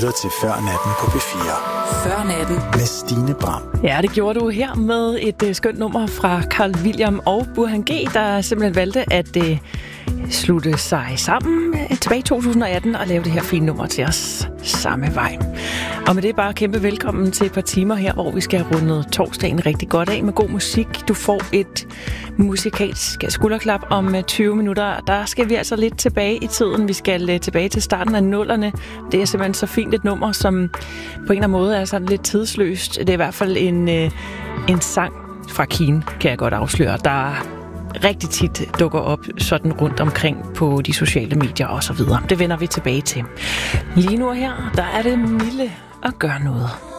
lytter til Før Natten på P4. Før Natten. Med Stine Bram. Ja, det gjorde du her med et skønt nummer fra Carl William og Burhan G, der simpelthen valgte at slutte sig sammen tilbage i 2018 og lave det her fine nummer til os samme vej. Og med det bare kæmpe velkommen til et par timer her, hvor vi skal have rundet torsdagen rigtig godt af med god musik. Du får et musikalsk skulderklap om 20 minutter. Der skal vi altså lidt tilbage i tiden. Vi skal tilbage til starten af nullerne. Det er simpelthen så fint et nummer, som på en eller anden måde er sådan lidt tidsløst. Det er i hvert fald en sang fra Keane, kan jeg godt afsløre, der rigtig tit dukker op sådan rundt omkring på de sociale medier og så videre. Det vender vi tilbage til. Lige nu her, der er det Mille at gøre noget.